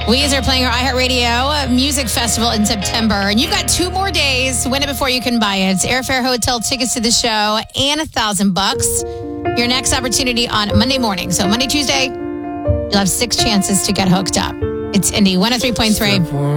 Weezer playing our iHeartRadio Music Festival in September. And you've got 2 more days. Win it before you can buy it. It's airfare, hotel, tickets to the show, and $1,000. Your next opportunity on Monday morning. So Monday, Tuesday, you'll have 6 chances to get hooked up. It's Indy 103.3.